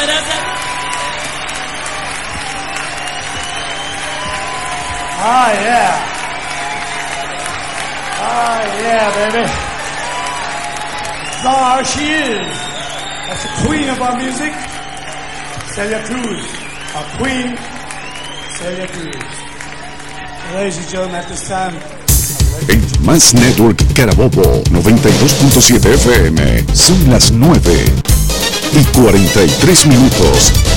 Ah, yeah. Ah, yeah, baby. There she is. That's the queen of our music, Celia Cruz. Our queen, Celia Cruz. Ladies and gentlemen, at this time. En Más Network Carabobo 92.7 FM son las 9:43.